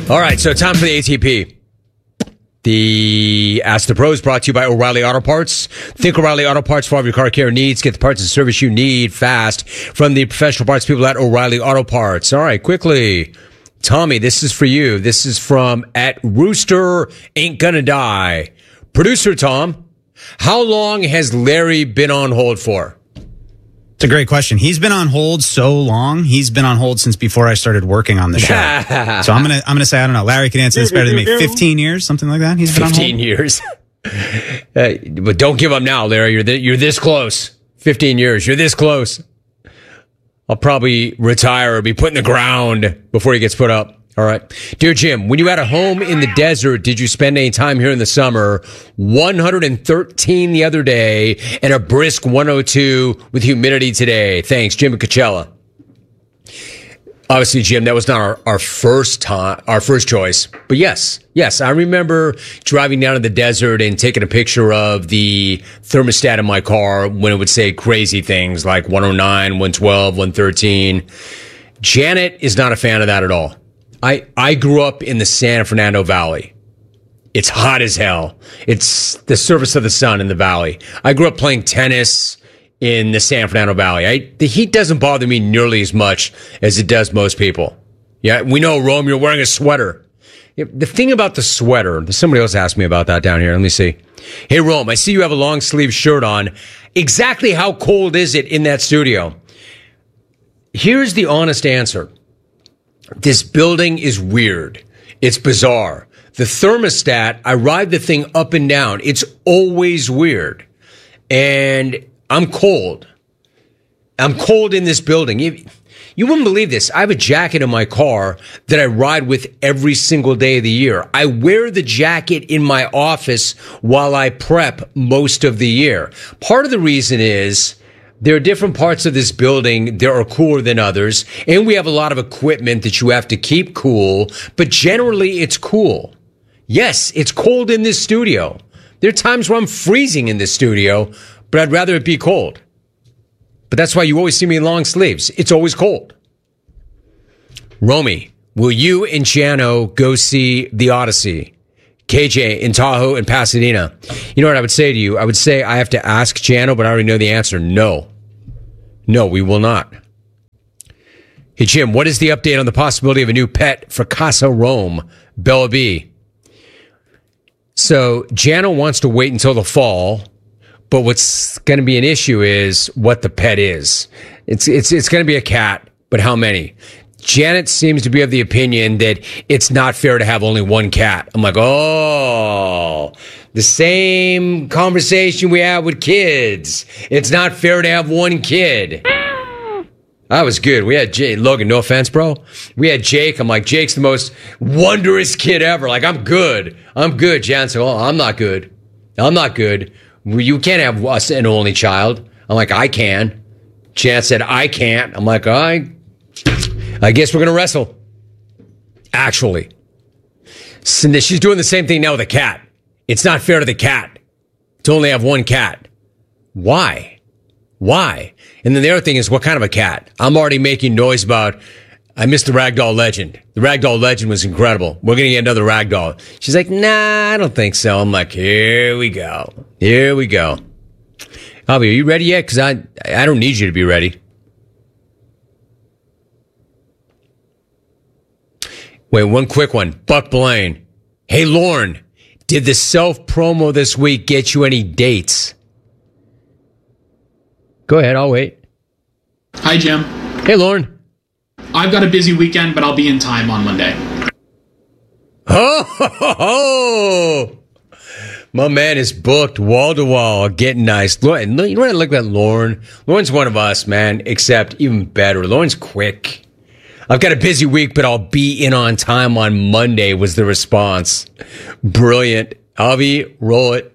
All right, so time for the ATP. The Ask the Pros brought to you by O'Reilly Auto Parts. Think O'Reilly Auto Parts for all of your car care needs. Get the parts and service you need fast from the professional parts people at O'Reilly Auto Parts. All right, quickly. Tommy, this is for you. This is from at Rooster Ain't Gonna Die. Producer Tom, how long has Larry been on hold for? It's a great question. He's been on hold so long. He's been on hold since before I started working on the show. So I'm gonna say, I don't know. Larry can answer this better than me. 15 years, something like that. He's been on hold. 15 years. But don't give up now, Larry. You're this close. 15 years. You're this close. I'll probably retire or be put in the ground before he gets put up. All right. Dear Jim, when you had a home in the desert, did you spend any time here in the summer? 113 the other day and a brisk 102 with humidity today. Thanks, Jim and Coachella. Obviously, Jim, that was not our first choice. But yes, I remember driving down to the desert and taking a picture of the thermostat in my car when it would say crazy things like 109, 112, 113. Janet is not a fan of that at all. I grew up in the San Fernando Valley. It's hot as hell. It's the surface of the sun in the valley. I grew up playing tennis in the San Fernando Valley. The heat doesn't bother me nearly as much as it does most people. Yeah, we know, Rome, you're wearing a sweater. The thing about the sweater, somebody else asked me about that down here. Let me see. Hey, Rome, I see you have a long sleeve shirt on. Exactly how cold is it in that studio? Here's the honest answer. This building is weird. It's bizarre. The thermostat, I ride the thing up and down. It's always weird. And I'm cold. I'm cold in this building. You wouldn't believe this. I have a jacket in my car that I ride with every single day of the year. I wear the jacket in my office while I prep most of the year. Part of the reason is there are different parts of this building that are cooler than others, and we have a lot of equipment that you have to keep cool, but generally it's cool. Yes, it's cold in this studio. There are times where I'm freezing in this studio, but I'd rather it be cold. But that's why you always see me in long sleeves. It's always cold. Romy, will you and Jano go see The Odyssey? KJ in Tahoe and Pasadena. You know what I would say to you? I would say I have to ask Jano, but I already know the answer. No, we will not. Hey, Jim, what is the update on the possibility of a new pet for Casa Rome? Bella B. So Jano wants to wait until the fall, but what's going to be an issue is what the pet is. It's going to be a cat, but how many? Janet seems to be of the opinion that it's not fair to have only one cat. I'm like, oh, the same conversation we have with kids. It's not fair to have one kid. That was good. We had Jake. Logan, no offense, bro. We had Jake. I'm like, Jake's the most wondrous kid ever. Like, I'm good. Janet said, oh, I'm not good. You can't have us an only child. I'm like, I can. Janet said, I can't. I'm like, I guess we're going to wrestle. Actually. So she's doing the same thing now with a cat. It's not fair to the cat to only have one cat. Why? And then the other thing is, what kind of a cat? I'm already making noise about, I missed the Ragdoll Legend. The Ragdoll Legend was incredible. We're going to get another Ragdoll. She's like, nah, I don't think so. I'm like, here we go. Avi, are you ready yet? Because I don't need you to be ready. Wait, one quick one. Buck Blaine. Hey, Lauren, did the self-promo this week get you any dates? Go ahead, I'll wait. Hi, Jim. Hey, Lauren. I've got a busy weekend, but I'll be in time on Monday. Oh, my man is booked wall to wall, getting nice. Lauren, you know what I look at Lauren? Lauren's one of us, man, except even better. Lauren's quick. I've got a busy week, but I'll be in on time on Monday, was the response. Brilliant. Avi, roll it.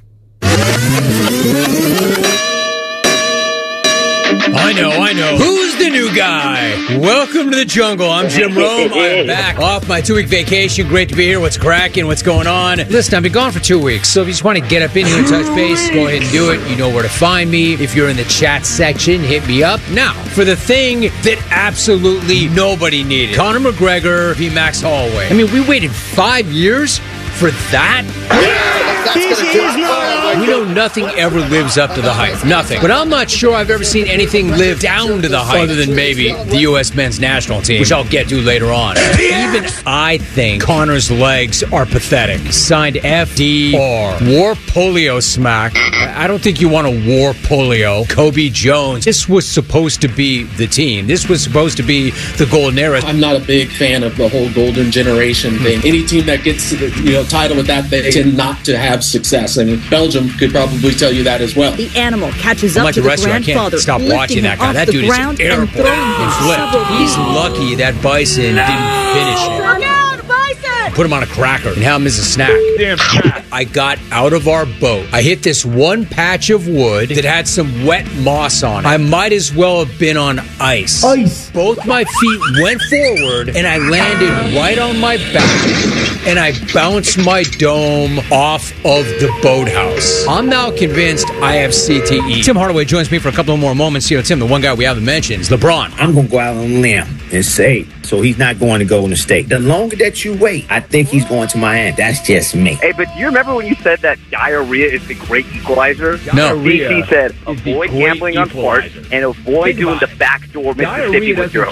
I know. Who's the new guy. Welcome to the jungle. I'm Jim Rome. I'm back off my 2-week vacation. Great to be here. What's cracking? What's going on? Listen, I've been gone for 2 weeks, so if you just want to get up in here and touch base, go ahead and do it. You know where to find me. If you're in the chat section, hit me up. Now, for the thing that absolutely nobody needed. Conor McGregor v. Max Holloway. I mean, we waited 5 years for that? We know nothing ever lives up to the hype. Nothing. But I'm not sure I've ever seen anything live down to the hype other than maybe the U.S. men's national team, which I'll get to later on. Even I think Conor's legs are pathetic. Signed FDR. War polio smack. I don't think you want to war polio. Kobe Jones. This was supposed to be the team. This was supposed to be the golden era. I'm not a big fan of the whole golden generation thing. Any team that gets to the title with that, they tend not to have success. I mean, Belgium could probably tell you that as well. The animal catches up to the grandfather. I can't stop watching that guy. That dude is airborne and flipped. He's lucky that Bison didn't finish it. Put him on a cracker and have him as a snack. I got out of our boat. I hit this one patch of wood that had some wet moss on it. I might as well have been on ice. Both my feet went forward and I landed right on my back and I bounced my dome off of the boathouse. I'm now convinced I have CTE. Tim Hardaway joins me for a couple of more moments. You know, Tim, the one guy we haven't mentioned is LeBron. I'm going to go out on a limb and say, so he's not going to Golden State. The longer that you wait, I think he's going to Miami. That's just me. Hey, but do you remember when you said that diarrhea is the great equalizer? No. DC said, avoid gambling on farts and avoid doing the backdoor Mississippi with your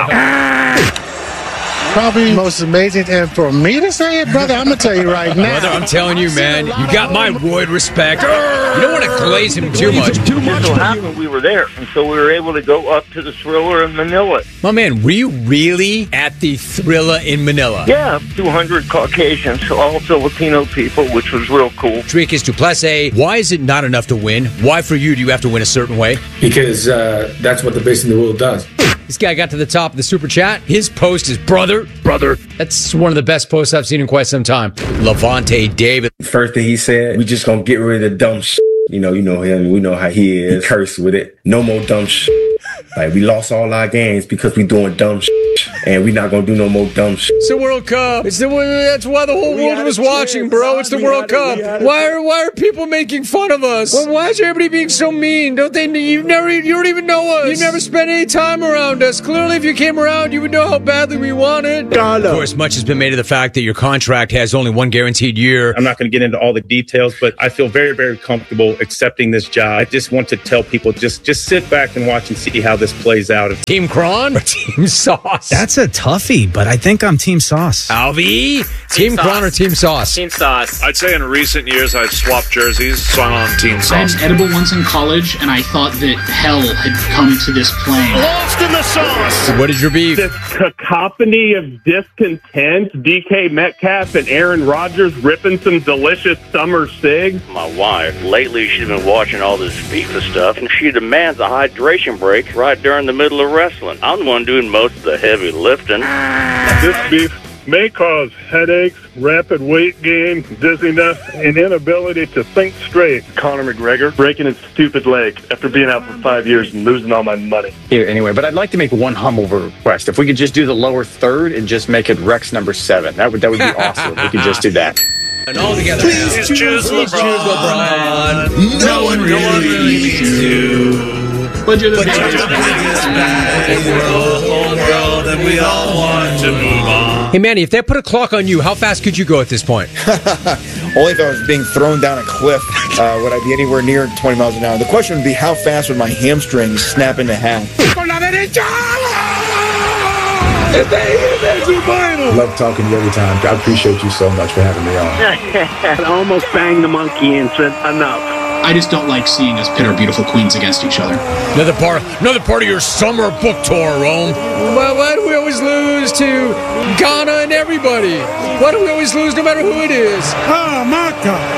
spouse. Probably the most amazing, and for me to say it, brother, I'm going to tell you right now. Brother, I'm telling you, man, you got my roid respect. You don't want to glaze him too much. Just so happened we were there, and so we were able to go up to the Thriller in Manila. My man, were you really at the Thriller in Manila? Yeah, 200 Caucasians, all Filipino people, which was real cool. Dricus Duplessis, why is it not enough to win? Why for you do you have to win a certain way? Because that's what the base in the world does. This guy got to the top of the super chat. His post is brother. That's one of the best posts I've seen in quite some time. Levante David. First thing he said, we just gonna get rid of the dumb shit. You know him. We know how he is. He cursed with it. No more dumb shit. Like, we lost all our games because we doing dumb shit. And we not gonna do no more dumb shit. It's the World Cup. That's why the whole world was watching, bro. It's the World Cup. Why are people making fun of us? Why is everybody being so mean? Don't they? You don't even know us. You never spent any time around us. Clearly, if you came around, you would know how badly we want it. Of course, much has been made of the fact that your contract has only one guaranteed year. I'm not going to get into all the details, but I feel very, very comfortable accepting this job. I just want to tell people, just sit back and watch and see how this plays out. Team Cron or Team Sauce? That's a toughie, but I think I'm Team Sauce. Alvy? Team Cron or Team Sauce? Team Sauce. I'd say in recent years I've swapped jerseys, so I'm on Team I Sauce. had an edible once in college, and I thought that hell had come to this plane. Lost in the sauce. What is your beef? This cacophony of discontent, DK Metcalf and Aaron Rodgers ripping some delicious summer cigs. My wife, lately she's been watching all this FIFA stuff, and she demands a hydration break right during the middle of wrestling. I'm the one doing most of the heavy lifting. This beef may cause headaches, rapid weight gain, dizziness, and inability to think straight. Conor McGregor breaking his stupid leg after being out for 5 years and losing all my money. Anyway, but I'd like to make one humble request. If we could just do the lower third and just make it Rex number 7, that would be awesome. If we could just do that. And all together. Please choose LeBron. No one really needs to. But you're the biggest bag in the whole world, and we all want to move on. Hey, Manny, if they put a clock on you, how fast could you go at this point? Only if I was being thrown down a cliff would I be anywhere near 20 miles an hour. The question would be, how fast would my hamstrings snap into half? Love talking to you every time. I appreciate you so much for having me on. I almost banged the monkey and said, enough. I just don't like seeing us pit our beautiful queens against each other. Another part of your summer book tour, Rome. Why do we always lose to Ghana and everybody? Why do we always lose no matter who it is? Oh, my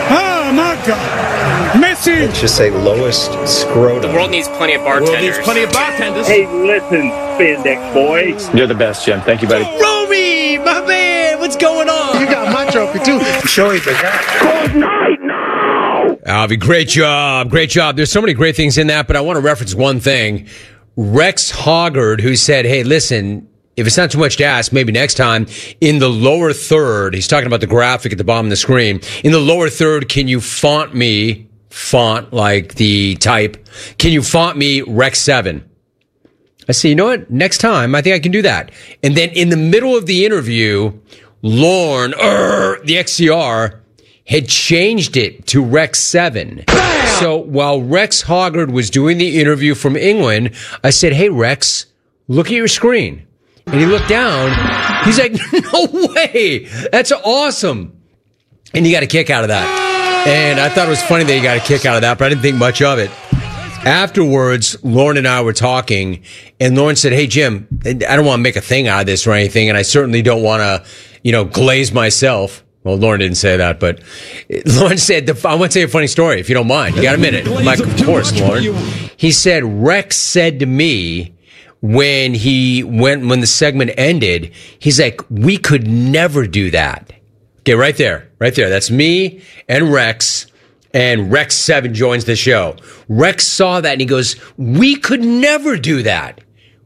God. Messi. Let's just say lowest scrotum. The world needs plenty of bartenders. Hey, listen, spandex boy. You're the best, Jim. Thank you, buddy. Romy, my man, what's going on? You got my trophy, too. Show you the guy. Good night now. Alvy, great job. There's so many great things in that, but I want to reference one thing. Rex Hoggard, who said, hey, listen, if it's not too much to ask, maybe next time in the lower third, he's talking about the graphic at the bottom of the screen. In the lower third, can you font like the type? Can you font me Rex 7? I say, you know what? Next time, I think I can do that. And then in the middle of the interview, Lorne, the XCR, had changed it to Rex 7. Bam! So while Rex Hoggard was doing the interview from England, I said, hey, Rex, look at your screen. And he looked down. He's like, no way. That's awesome. And he got a kick out of that. And I thought it was funny that he got a kick out of that, but I didn't think much of it. Afterwards, Lorne and I were talking, and Lorne said, hey, Jim, I don't want to make a thing out of this or anything, and I certainly don't want to, glaze myself. Well, Lorne didn't say that, but Lorne said, I want to tell you a funny story, if you don't mind. You got a minute? I'm like, of course, Lorne. He said, Rex said to me when the segment ended, he's like, we could never do that. Okay, right there. That's me and Rex. And Rex 7 joins the show. Rex saw that and he goes, we could never do that.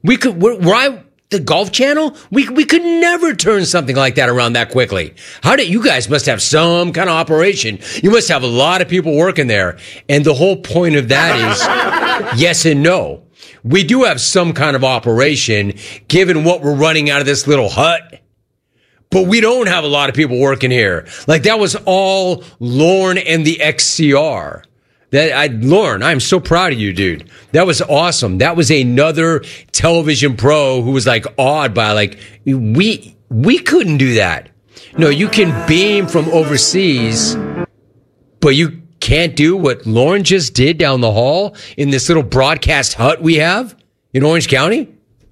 The Golf Channel? We could never turn something like that around that quickly. You guys must have some kind of operation. You must have a lot of people working there. And the whole point of that is yes and no. We do have some kind of operation given what we're running out of this little hut. But we don't have a lot of people working here. Like, that was all Lorne and the XCR. Lorne, I'm so proud of you, dude. That was awesome. That was another television pro who was like awed by we couldn't do that. No, you can beam from overseas, but you can't do what Lorne just did down the hall in this little broadcast hut we have in Orange County.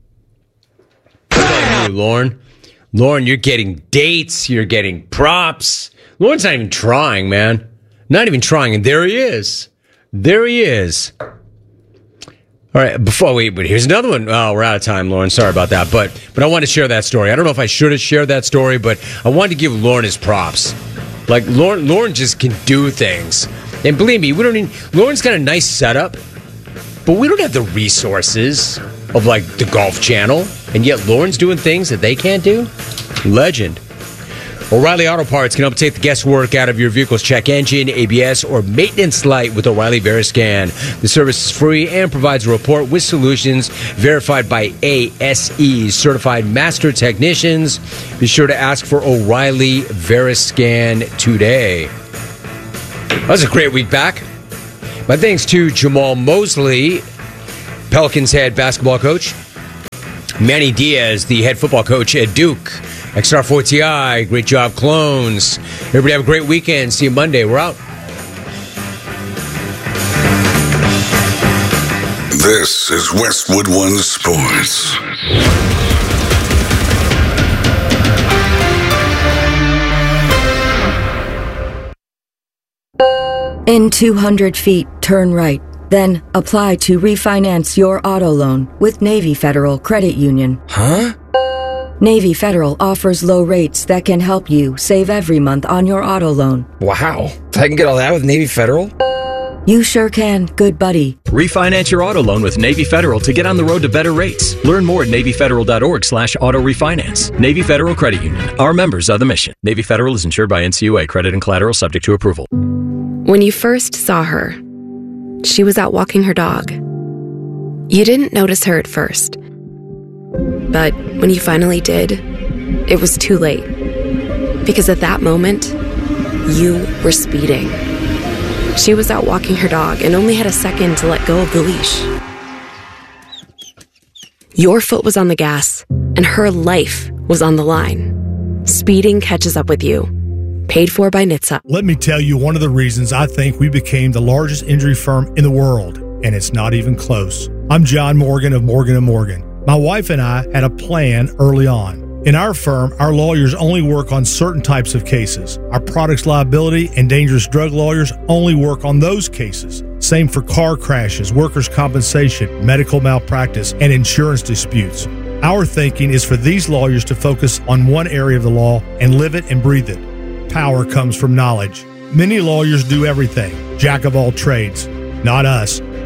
What about you, Lorne? Lorne, you're getting dates. You're getting props. Lorne's not even trying, man. Not even trying. And there he is. All right. But here's another one. Oh, we're out of time, Lorne. Sorry about that. But I wanted to share that story. I don't know if I should have shared that story, but I wanted to give Lorne his props. Like, Lorne just can do things. And believe me, Lorne's got a nice setup, but we don't have the resources of like the Golf Channel, and yet Lorne's doing things that they can't do. Legend. O'Reilly Auto Parts can help take the guesswork out of your vehicle's check engine, ABS, or maintenance light with O'Reilly Veriscan. The service is free and provides a report with solutions verified by ASE, certified master technicians. Be sure to ask for O'Reilly Veriscan today. That was a great week back. My thanks to Jamal Mosley, Pelicans head basketball coach, Manny Diaz, the head football coach at Duke, XR4TI, great job, clones. Everybody have a great weekend. See you Monday. We're out. This is Westwood One Sports. In 200 feet, turn right. Then apply to refinance your auto loan with Navy Federal Credit Union. Huh? Navy Federal offers low rates that can help you save every month on your auto loan. Wow. I can get all that with Navy Federal? You sure can, good buddy. Refinance your auto loan with Navy Federal to get on the road to better rates. Learn more at NavyFederal.org/auto refinance. Navy Federal Credit Union. Our members are the mission. Navy Federal is insured by NCUA. Credit and collateral subject to approval. When you first saw her, she was out walking her dog. You didn't notice her at first. But when you finally did, it was too late. Because at that moment, you were speeding. She was out walking her dog and only had a second to let go of the leash. Your foot was on the gas, and her life was on the line. Speeding catches up with you. Paid for by NHTSA. Let me tell you one of the reasons I think we became the largest injury firm in the world, and it's not even close. I'm John Morgan of Morgan & Morgan. My wife and I had a plan early on. In our firm, our lawyers only work on certain types of cases. Our products liability and dangerous drug lawyers only work on those cases. Same for car crashes, workers' compensation, medical malpractice, and insurance disputes. Our thinking is for these lawyers to focus on one area of the law and live it and breathe it. Power comes from knowledge. Many lawyers do everything, jack of all trades. Not us.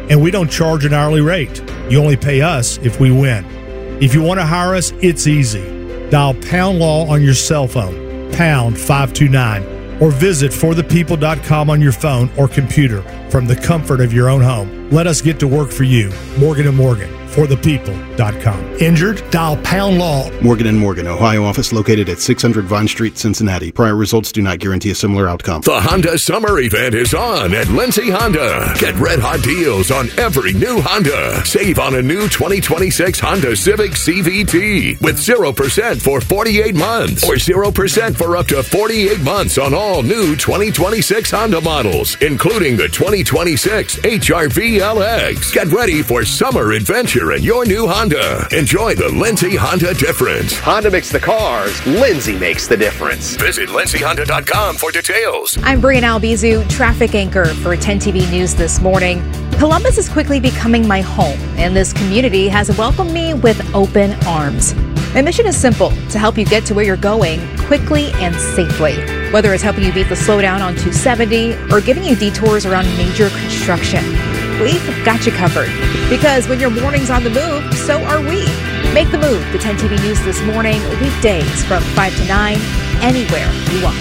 And we don't charge an hourly rate. You only pay us if we win. If you want to hire us, it's easy. Dial Pound Law on your cell phone, pound 529, or visit forthepeople.com on your phone or computer from the comfort of your own home. Let us get to work for you. Morgan & Morgan, forthepeople.com. Injured? Dial Pound Law. Morgan & Morgan, Ohio office located at 600 Vine Street, Cincinnati. Prior results do not guarantee a similar outcome. The Honda Summer Event is on at Lindsay Honda. Get red-hot deals on every new Honda. Save on a new 2026 Honda Civic CVT with 0% for 48 months or 0% for up to 48 months on all new 2026 Honda models, including the 2026 HR-V LX. Get ready for summer adventure in your new Honda. Enjoy the Lindsay Honda difference. Honda makes the cars. Lindsay makes the difference. Visit lindsayhonda.com for details. I'm Brianna Albizu, traffic anchor for 10 TV News this morning. Columbus is quickly becoming my home, and this community has welcomed me with open arms. My mission is simple, to help you get to where you're going quickly and safely. Whether it's helping you beat the slowdown on 270 or giving you detours around major construction, we've got you covered. Because when your morning's on the move, so are we. Make the move to 10 TV News this morning, weekdays from 5 to 9, anywhere you watch.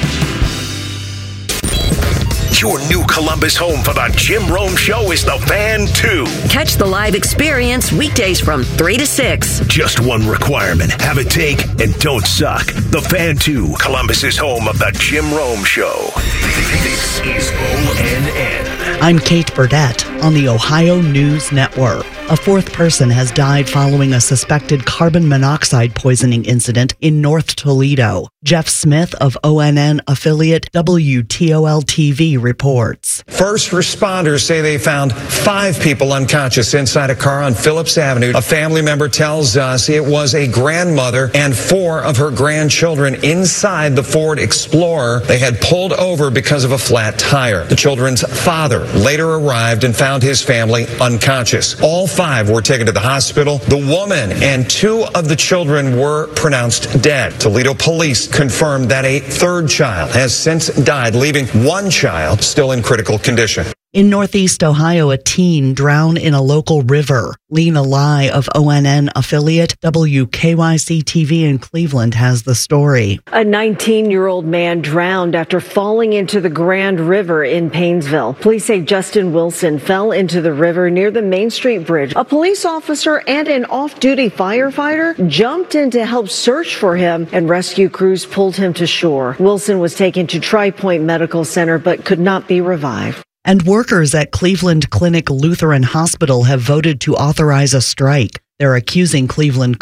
Your new Columbus home for the Jim Rome Show is the Fan 2. Catch the live experience weekdays from 3 to 6. Just one requirement. Have a take and don't suck. The Fan 2, Columbus's home of the Jim Rome Show. This is ONN. I'm Kate Burdett on the Ohio News Network. A fourth person has died following a suspected carbon monoxide poisoning incident in North Toledo. Jeff Smith of ONN affiliate WTOL-TV reports. First responders say they found 5 people unconscious inside a car on Phillips Avenue. A family member tells us it was a grandmother and 4 of her grandchildren inside the Ford Explorer. They had pulled over because of a flat tire. The children's father later arrived and found his family unconscious. All 5 were taken to the hospital. The woman and 2 of the children were pronounced dead. Toledo police confirmed that a 3rd child has since died, leaving 1 child still in critical condition. In Northeast Ohio, a teen drowned in a local river. Lena Lai of ONN affiliate WKYC-TV in Cleveland has the story. A 19-year-old man drowned after falling into the Grand River in Paynesville. Police say Justin Wilson fell into the river near the Main Street Bridge. A police officer and an off-duty firefighter jumped in to help search for him, and rescue crews pulled him to shore. Wilson was taken to Tri-Point Medical Center but could not be revived. And workers at Cleveland Clinic Lutheran Hospital have voted to authorize a strike. They're accusing Cleveland